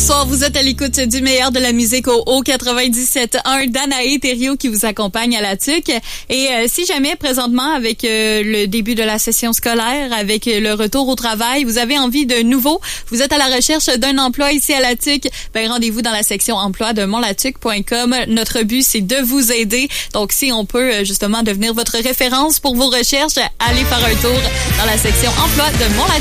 Bonsoir, vous êtes à l'écoute du meilleur de la musique au 97.1. Danae Thériault qui vous accompagne à la TUC. Et si jamais, présentement, avec le début de la session scolaire, avec le retour au travail, vous avez envie de nouveau, vous êtes à la recherche d'un emploi ici à la TUC, ben rendez-vous dans la section emploi de monlatuc.com. Notre but, c'est de vous aider. Donc, si on peut justement devenir votre référence pour vos recherches, allez faire un tour dans la section emploi de Monlatuc.